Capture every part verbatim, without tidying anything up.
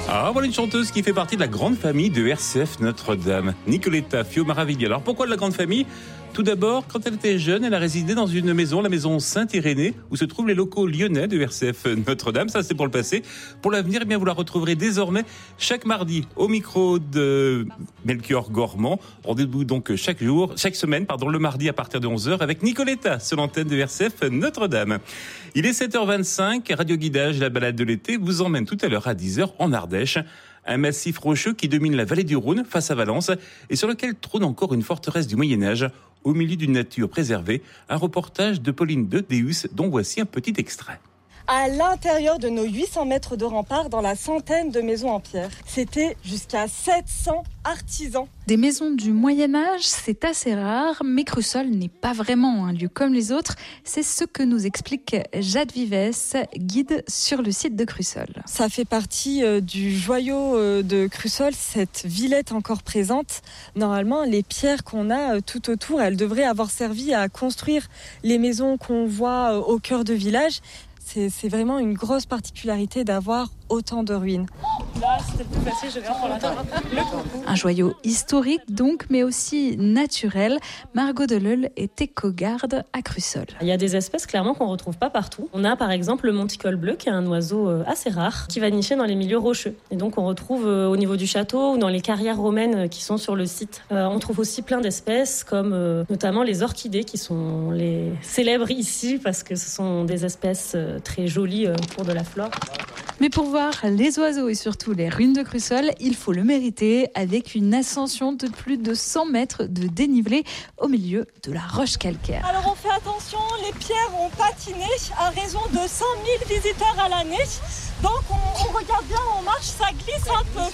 Ah, voilà une chanteuse qui fait partie de la grande famille de R C F Notre-Dame, Nicoletta Fio-Maraviglia. Alors pourquoi de la grande famille ? Tout d'abord, quand elle était jeune, elle a résidé dans une maison, la maison Saint-Irénée, où se trouvent les locaux lyonnais de R C F Notre-Dame. Ça, c'est pour le passé. Pour l'avenir, eh bien, vous la retrouverez désormais chaque mardi au micro de Melchior Gormand. Rendez-vous donc chaque jour, chaque semaine, pardon, le mardi à partir de onze heures avec Nicoletta sur l'antenne de R C F Notre-Dame. Il est sept heures vingt-cinq, Radio Guidage, la balade de l'été, vous emmène tout à l'heure à dix heures en Ardèche. Un massif rocheux qui domine la vallée du Rhône face à Valence et sur lequel trône encore une forteresse du Moyen-Âge au milieu d'une nature préservée. Un reportage de Pauline de Deus dont voici un petit extrait. À l'intérieur de nos huit cents mètres de rempart, dans la centaine de maisons en pierre. C'était jusqu'à sept cents artisans. Des maisons du Moyen-Âge, c'est assez rare, mais Crussol n'est pas vraiment un lieu comme les autres. C'est ce que nous explique Jade Vives, guide sur le site de Crussol. Ça fait partie euh, du joyau euh, de Crussol, cette villette encore présente. Normalement, les pierres qu'on a euh, tout autour, elles devraient avoir servi à construire les maisons qu'on voit euh, au cœur de village. C'est, c'est vraiment une grosse particularité d'avoir autant de ruines. Là, c'était plus facile, je viens pour l'intérieur. Un joyau historique donc, mais aussi naturel. Margot Deleuil est éco-garde à Crussol. Il y a des espèces clairement qu'on ne retrouve pas partout. On a par exemple le monticole bleu, qui est un oiseau assez rare, qui va nicher dans les milieux rocheux. Et donc on retrouve au niveau du château ou dans les carrières romaines qui sont sur le site. Euh, on trouve aussi plein d'espèces, comme euh, notamment les orchidées, qui sont les célèbres ici, parce que ce sont des espèces très jolies pour de la flore. Mais pour voir les oiseaux et surtout les ruines de Crussol, il faut le mériter avec une ascension de plus de cent mètres de dénivelé au milieu de la roche calcaire. Alors on fait attention, les pierres ont patiné à raison de cent mille visiteurs à l'année. Donc on, on regarde bien, on marche, ça glisse un peu.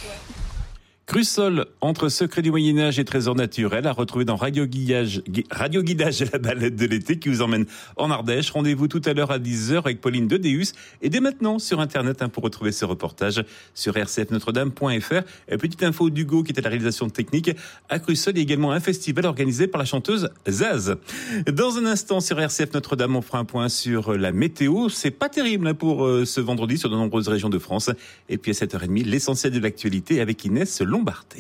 Crussol, entre secrets du Moyen-Âge et trésors naturels, à retrouver dans Radio Guidage, Radio Guidage et la balade de l'été qui vous emmène en Ardèche. Rendez-vous tout à l'heure à dix heures avec Pauline de Deus et dès maintenant sur Internet hein, pour retrouver ce reportage sur r c f notre dame point f r. Et petite info d'Hugo qui est à la réalisation technique. À Crussol, il y a également un festival organisé par la chanteuse Zaz. Dans un instant sur R C F Notre-Dame, on fera un point sur la météo. C'est pas terrible hein, pour euh, ce vendredi sur de nombreuses régions de France. Et puis à sept heures trente, l'essentiel de l'actualité avec Inès Lombarté.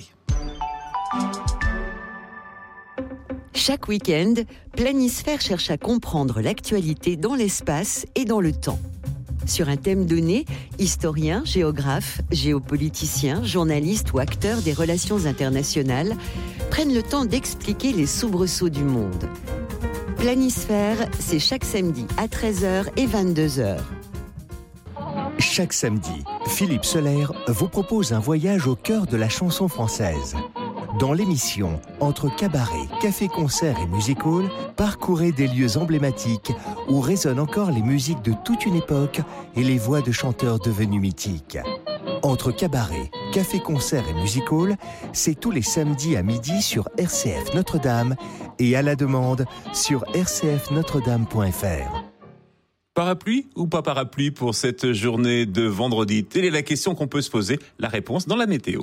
Chaque week-end, Planisphère cherche à comprendre l'actualité dans l'espace et dans le temps. Sur un thème donné, historiens, géographes, géopoliticiens, journalistes ou acteurs des relations internationales prennent le temps d'expliquer les soubresauts du monde. Planisphère, c'est chaque samedi à treize heures et vingt-deux heures. Chaque samedi, Philippe Soler vous propose un voyage au cœur de la chanson française. Dans l'émission Entre cabaret, café-concert et music-hall, parcourez des lieux emblématiques où résonnent encore les musiques de toute une époque et les voix de chanteurs devenus mythiques. Entre cabaret, café-concert et music-hall, c'est tous les samedis à midi sur R C F Notre-Dame et à la demande sur r c f notre dame point f r. Parapluie ou pas parapluie pour cette journée de vendredi ? Telle est la question qu'on peut se poser. La réponse dans la météo.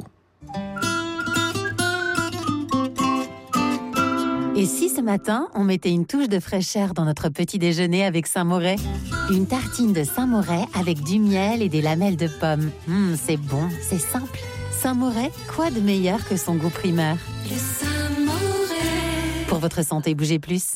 Et si ce matin, on mettait une touche de fraîcheur dans notre petit déjeuner avec Saint-Moret ? Une tartine de Saint-Moret avec du miel et des lamelles de pommes. Mmh, c'est bon, c'est simple. Saint-Moret, quoi de meilleur que son goût primeur ? Le Saint-Moret. Pour votre santé, bougez plus.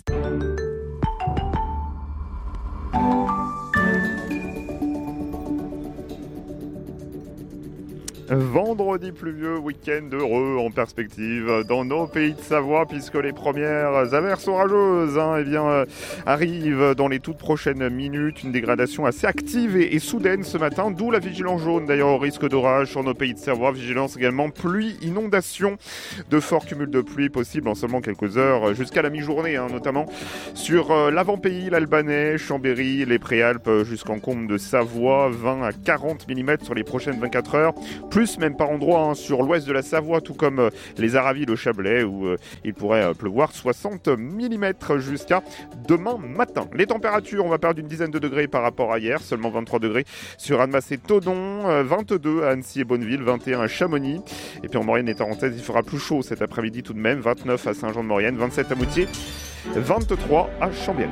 Vendredi pluvieux, week-end heureux en perspective dans nos pays de Savoie puisque les premières averses orageuses hein, eh bien, euh, arrivent dans les toutes prochaines minutes. Une dégradation assez active et, et soudaine ce matin, d'où la vigilance jaune d'ailleurs au risque d'orage sur nos pays de Savoie. Vigilance également pluie, inondation, de forts cumuls de pluie possibles en seulement quelques heures jusqu'à la mi-journée, hein, notamment sur euh, l'avant-pays, l'Albanais, Chambéry, les Préalpes jusqu'en Combe de Savoie, vingt à quarante millimètres sur les prochaines vingt-quatre heures. Plus même par endroits hein, sur l'ouest de la Savoie, tout comme euh, les Aravis, le Chablais, où euh, il pourrait euh, pleuvoir soixante millimètres jusqu'à demain matin. Les températures, on va perdre une dizaine de degrés par rapport à hier, seulement vingt-trois degrés sur Annemasse et Thodon, euh, vingt-deux à Annecy et Bonneville, vingt et un à Chamonix. Et puis en Maurienne et Tarentaise, il fera plus chaud cet après-midi tout de même, vingt-neuf à Saint-Jean-de-Maurienne, vingt-sept à Moutier, vingt-trois à Chambéry.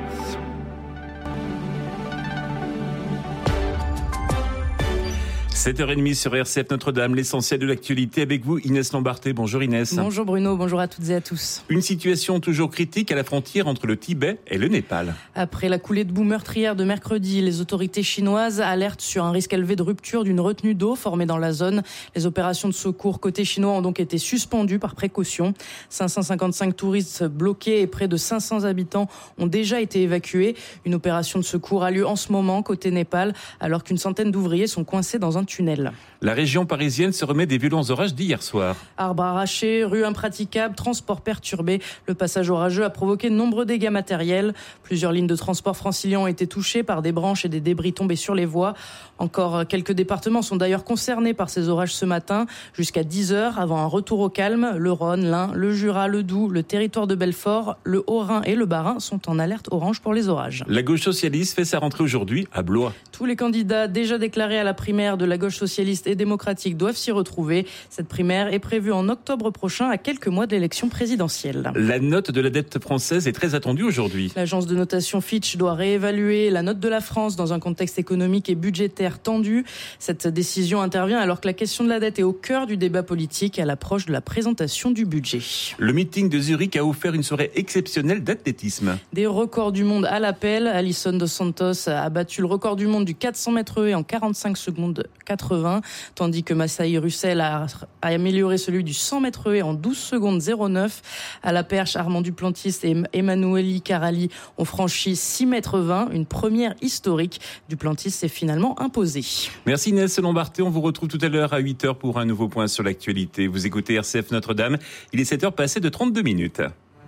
sept heures trente sur R C F Notre-Dame, l'essentiel de l'actualité avec vous, Inès Lambarté. Bonjour Inès. Bonjour Bruno, bonjour à toutes et à tous. Une situation toujours critique à la frontière entre le Tibet et le Népal. Après la coulée de boue meurtrière de mercredi, les autorités chinoises alertent sur un risque élevé de rupture d'une retenue d'eau formée dans la zone. Les opérations de secours côté chinois ont donc été suspendues par précaution. cinq cent cinquante-cinq touristes bloqués et près de cinq cents habitants ont déjà été évacués. Une opération de secours a lieu en ce moment côté Népal, alors qu'une centaine d'ouvriers sont coincés dans un tunnel. La région parisienne se remet des violents orages d'hier soir. Arbres arrachés, rues impraticables, transports perturbés. Le passage orageux a provoqué de nombreux dégâts matériels. Plusieurs lignes de transport francilien ont été touchées par des branches et des débris tombés sur les voies. Encore quelques départements sont d'ailleurs concernés par ces orages ce matin, jusqu'à dix heures avant un retour au calme. Le Rhône, l'Ain, le Jura, le Doubs, le territoire de Belfort, le Haut-Rhin et le Bas-Rhin sont en alerte orange pour les orages. La gauche socialiste fait sa rentrée aujourd'hui à Blois. Tous les candidats déjà déclarés à la primaire de la gauche socialiste et démocratique doivent s'y retrouver. Cette primaire est prévue en octobre prochain, à quelques mois de l'élection présidentielle. La note de la dette française est très attendue aujourd'hui. L'agence de notation Fitch doit réévaluer la note de la France dans un contexte économique et budgétaire tendu. Cette décision intervient alors que la question de la dette est au cœur du débat politique à l'approche de la présentation du budget. Le meeting de Zurich a offert une soirée exceptionnelle d'athlétisme. Des records du monde à l'appel. Alison Dos Santos a battu le record du monde du quatre cents mètres haies en quarante-cinq secondes quatre-vingts, tandis que Massaï Russell a, a amélioré celui du cent mètres haies en douze secondes zéro neuf. À la perche, Armand Duplantis et Emanuele Carali ont franchi six mètres vingt, une première historique. Duplantis s'est finalement imposé. Merci Inès Lambarté, on vous retrouve tout à l'heure à huit heures pour un nouveau point sur l'actualité. Vous écoutez R C F Notre-Dame, il est sept heures passées de trente-deux minutes.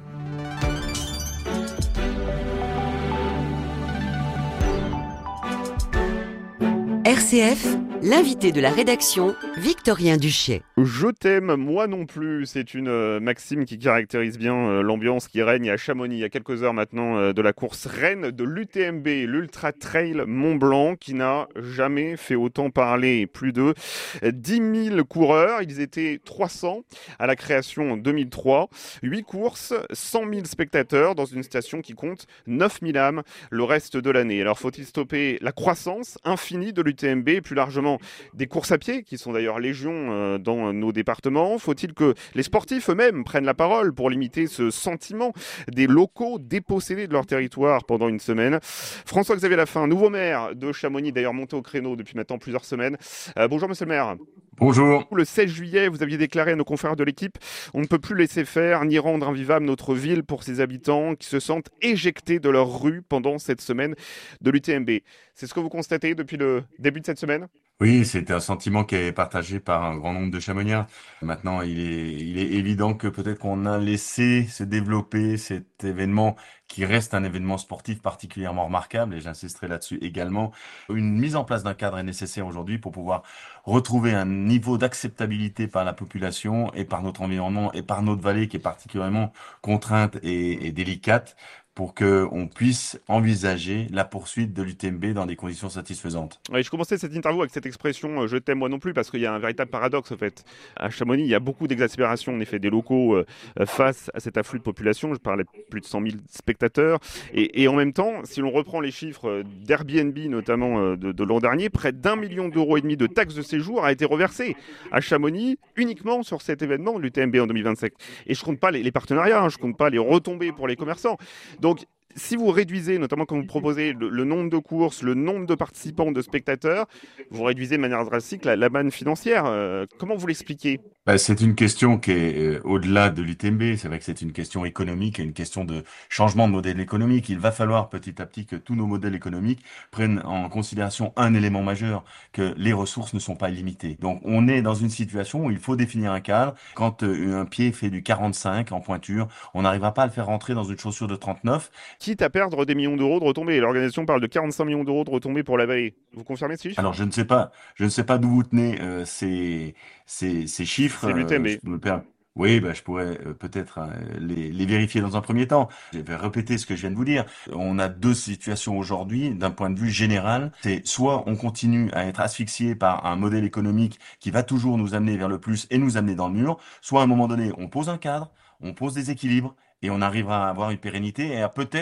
R C F, l'invité de la rédaction, Victorien Duché. Je t'aime, moi non plus. C'est une euh, maxime qui caractérise bien euh, l'ambiance qui règne à Chamonix, il y a quelques heures maintenant, euh, de la course reine de l'U T M B, l'Ultra Trail Mont Blanc, qui n'a jamais fait autant parler. Plus de dix mille coureurs, ils étaient trois cents à la création en deux mille trois. huit courses, cent mille spectateurs dans une station qui compte neuf mille âmes le reste de l'année. Alors faut-il stopper la croissance infinie de l'U T M B et plus largement des courses à pied, qui sont d'ailleurs légion euh, dans nos départements? Faut-il que les sportifs eux-mêmes prennent la parole pour limiter ce sentiment des locaux dépossédés de leur territoire pendant une semaine? François-Xavier Lafin, nouveau maire de Chamonix, d'ailleurs monté au créneau depuis maintenant plusieurs semaines. Euh, bonjour monsieur le maire. Bonjour. Le seize juillet, vous aviez déclaré à nos confrères de l'équipe: on ne peut plus laisser faire ni rendre invivable notre ville pour ses habitants qui se sentent éjectés de leur rue pendant cette semaine de l'U T M B. C'est ce que vous constatez depuis le début de cette semaine ? Oui, c'est un sentiment qui est partagé par un grand nombre de Chamoniens. Maintenant, il est, il est évident que peut-être qu'on a laissé se développer cet événement qui reste un événement sportif particulièrement remarquable, et j'insisterai là-dessus également. Une mise en place d'un cadre est nécessaire aujourd'hui pour pouvoir retrouver un niveau d'acceptabilité par la population et par notre environnement et par notre vallée qui est particulièrement contrainte et, et délicate, pour qu'on puisse envisager la poursuite de l'U T M B dans des conditions satisfaisantes. Oui, je commençais cette interview avec cette expression euh, « je t'aime moi non plus » parce qu'il y a un véritable paradoxe en fait. À Chamonix, il y a beaucoup d'exaspération en effet des locaux euh, face à cet afflux de population. Je parlais de plus de cent mille spectateurs. Et, et en même temps, si l'on reprend les chiffres d'Airbnb notamment euh, de, de l'an dernier, près d'un million d'euros et demi de taxes de séjour a été reversé à Chamonix uniquement sur cet événement, l'U T M B en deux mille vingt-cinq. Et je ne compte pas les, les partenariats, hein, je ne compte pas les retombées pour les commerçants. Donc, si vous réduisez, notamment quand vous proposez le, le nombre de courses, le nombre de participants, de spectateurs, vous réduisez de manière drastique la, la manne financière. Euh, comment vous l'expliquez ? Bah, c'est une question qui est euh, au-delà de l'U T M B. C'est vrai que c'est une question économique et une question de changement de modèle économique. Il va falloir petit à petit que tous nos modèles économiques prennent en considération un élément majeur, que les ressources ne sont pas illimitées. Donc on est dans une situation où il faut définir un cadre. Quand euh, un pied fait du quarante-cinq en pointure, on n'arrivera pas à le faire rentrer dans une chaussure de trente-neuf. Quitte à perdre des millions d'euros de retombées. L'organisation parle de quarante-cinq millions d'euros de retombées pour la vallée. Vous confirmez ce chiffre ? Alors je ne sais pas, je ne sais pas d'où vous tenez euh, ces, ces, ces chiffres. C'est l'U T M B. Euh, je me permets. Oui, bah, je pourrais euh, peut-être euh, les, les vérifier dans un premier temps. Je vais répéter ce que je viens de vous dire. On a deux situations aujourd'hui d'un point de vue général. C'est soit on continue à être asphyxié par un modèle économique qui va toujours nous amener vers le plus et nous amener dans le mur, soit à un moment donné on pose un cadre, on pose des équilibres et on arrivera à avoir une pérennité et à peut-être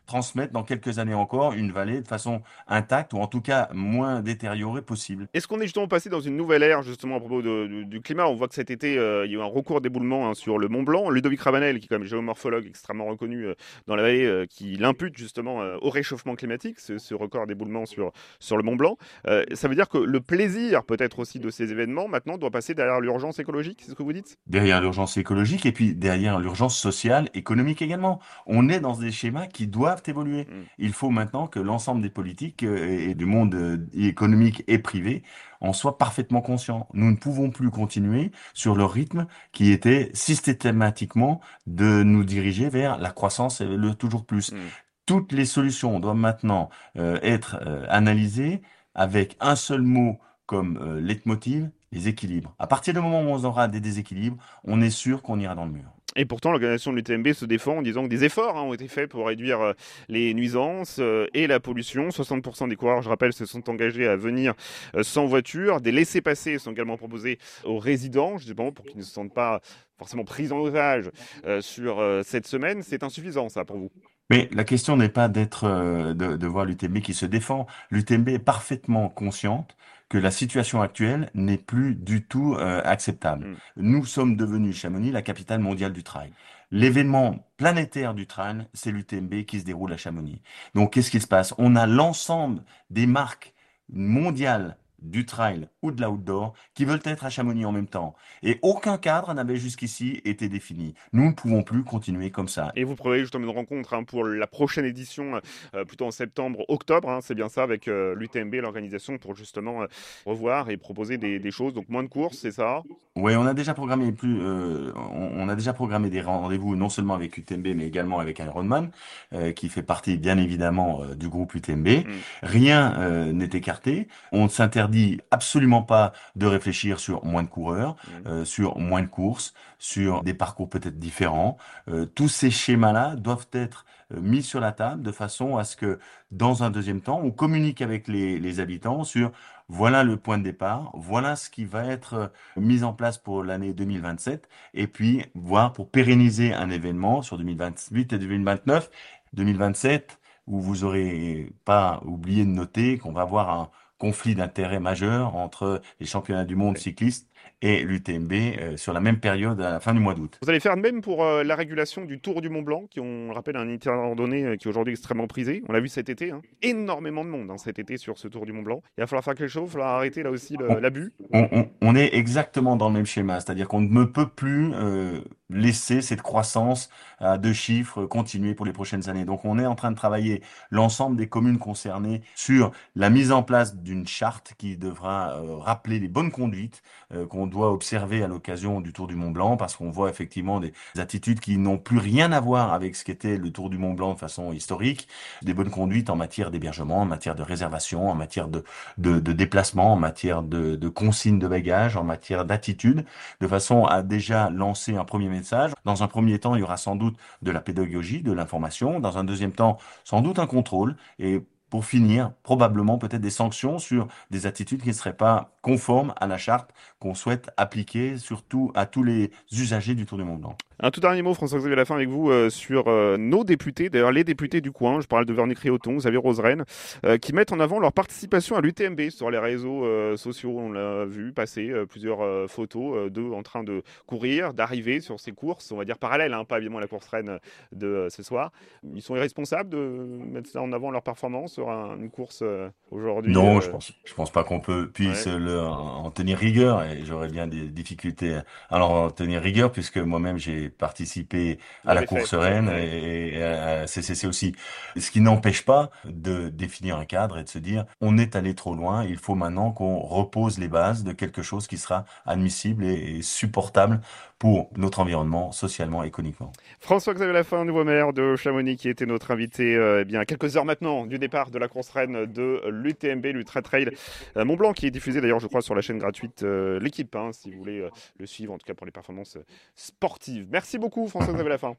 transmettre dans quelques années encore une vallée de façon intacte ou en tout cas moins détériorée possible. Est-ce qu'on est justement passé dans une nouvelle ère justement à propos de, de, du climat? On voit que cet été, euh, il y a eu un recours d'éboulement hein, sur le Mont Blanc. Ludovic Rabanel, qui est quand même géomorphologue extrêmement reconnu euh, dans la vallée, euh, qui l'impute justement euh, au réchauffement climatique, ce, ce record d'éboulement sur, sur le Mont Blanc. Euh, ça veut dire que le plaisir peut-être aussi de ces événements maintenant doit passer derrière l'urgence écologique, c'est ce que vous dites? Derrière l'urgence écologique et puis derrière l'urgence sociale, économique également. On est dans des schémas qui doivent évoluer. Mmh. Il faut maintenant que l'ensemble des politiques et du monde économique et privé en soient parfaitement conscients. Nous ne pouvons plus continuer sur le rythme qui était systématiquement de nous diriger vers la croissance et le toujours plus. Mmh. Toutes les solutions doivent maintenant euh, être euh, analysées avec un seul mot comme euh, leitmotiv, les équilibres. À partir du moment où on aura des déséquilibres, on est sûr qu'on ira dans le mur. Et pourtant, l'organisation de l'U T M B se défend en disant que des efforts hein, ont été faits pour réduire euh, les nuisances euh, et la pollution. soixante pour cent des coureurs, je rappelle, se sont engagés à venir euh, sans voiture. Des laissez-passer sont également proposés aux résidents, justement, pour qu'ils ne se sentent pas forcément pris en otage euh, sur euh, cette semaine. C'est insuffisant, ça, pour vous? Mais la question n'est pas d'être, euh, de, de voir l'U T M B qui se défend. L'U T M B est parfaitement consciente que la situation actuelle n'est plus du tout euh, acceptable. Mmh. Nous sommes devenus, Chamonix, la capitale mondiale du trail. L'événement planétaire du trail, c'est l'U T M B qui se déroule à Chamonix. Donc, qu'est-ce qui se passe? On a l'ensemble des marques mondiales du trail ou de l'outdoor qui veulent être à Chamonix en même temps. Et aucun cadre n'avait jusqu'ici été défini. Nous ne pouvons plus continuer comme ça. Et vous prévoyez justement une rencontre hein, pour la prochaine édition, euh, plutôt en septembre, octobre, hein, c'est bien ça, avec euh, l'U T M B, l'organisation, pour justement euh, revoir et proposer des, des choses. Donc moins de courses, c'est ça? Oui, on a déjà programmé plus, euh, on, on a déjà programmé des rendez-vous non seulement avec l'U T M B, mais également avec Ironman, euh, qui fait partie bien évidemment euh, du groupe U T M B. Mmh. Rien euh, n'est écarté. On ne s'interdit absolument pas de réfléchir sur moins de coureurs, mmh. euh, sur moins de courses, sur des parcours peut-être différents. Euh, tous ces schémas-là doivent être euh, mis sur la table de façon à ce que, dans un deuxième temps, on communique avec les, les habitants sur voilà le point de départ, voilà ce qui va être mis en place pour l'année deux mille vingt-sept, et puis voir pour pérenniser un événement sur deux mille vingt-huit et deux mille vingt-neuf, deux mille vingt-sept, où vous n'aurez pas oublié de noter qu'on va avoir un conflit d'intérêts majeur entre les championnats du monde cyclistes et l'U T M B euh, sur la même période à la fin du mois d'août. Vous allez faire de même pour euh, la régulation du Tour du Mont Blanc, qui on rappelle un itinéraire randonnée euh, qui est aujourd'hui extrêmement prisé. On l'a vu cet été, hein. Énormément de monde hein, cet été sur ce Tour du Mont Blanc. Il va falloir faire quelque chose, il va falloir arrêter là aussi le, on, l'abus. On, on, on est exactement dans le même schéma, c'est-à-dire qu'on ne peut plus euh, laisser cette croissance à deux chiffres continuer pour les prochaines années. Donc on est en train de travailler l'ensemble des communes concernées sur la mise en place d'une charte qui devra euh, rappeler les bonnes conduites euh, qu'on doit observer à l'occasion du Tour du Mont Blanc, parce qu'on voit effectivement des attitudes qui n'ont plus rien à voir avec ce qu'était le Tour du Mont Blanc de façon historique, des bonnes conduites en matière d'hébergement, en matière de réservation, en matière de, de, de déplacement, en matière de, de consigne de bagages, en matière d'attitude, de façon à déjà lancer un premier message. Dans un premier temps, il y aura sans doute de la pédagogie, de l'information. Dans un deuxième temps, sans doute un contrôle. Et pour finir, probablement peut-être des sanctions sur des attitudes qui ne seraient pas conformes à la charte qu'on souhaite appliquer surtout à tous les usagers du Tour du Mont Blanc. Un tout dernier mot, François-Xavier Lafin, avec vous euh, sur euh, nos députés, d'ailleurs les députés du coin, je parle de Vernier-Créoton, Xavier Roseraine, euh, qui mettent en avant leur participation à l'U T M B sur les réseaux euh, sociaux. On l'a vu passer euh, plusieurs euh, photos euh, d'eux en train de courir, d'arriver sur ces courses, on va dire parallèles, hein, pas évidemment la course reine de euh, ce soir. Ils sont irresponsables de mettre ça en avant leur performance sur un, une course euh, aujourd'hui? Non, euh... je pense, je pense pas qu'on peut puisse ouais. le, en tenir rigueur, et j'aurais bien des difficultés à en tenir rigueur, puisque moi-même j'ai participé à la course reine et, et à C C C aussi. Ce qui n'empêche pas de définir un cadre et de se dire on est allé trop loin, il faut maintenant qu'on repose les bases de quelque chose qui sera admissible et, et supportable pour notre environnement, socialement, économiquement. François-Xavier Lafin, nouveau maire de Chamonix, qui était notre invité euh, eh bien, quelques heures maintenant du départ de la course reine de l'U T M B, l'Ultra Trail euh, Mont Blanc, qui est diffusé d'ailleurs, je crois, sur la chaîne gratuite euh, L'équipe, hein, si vous voulez euh, le suivre, en tout cas pour les performances euh, sportives. Merci beaucoup, François-Xavier Lafin.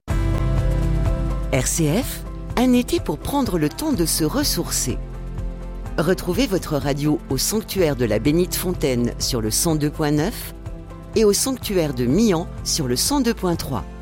R C F, un été pour prendre le temps de se ressourcer. Retrouvez votre radio au sanctuaire de la Bénite Fontaine sur le cent deux point neuf et au sanctuaire de Mian sur le cent deux point trois.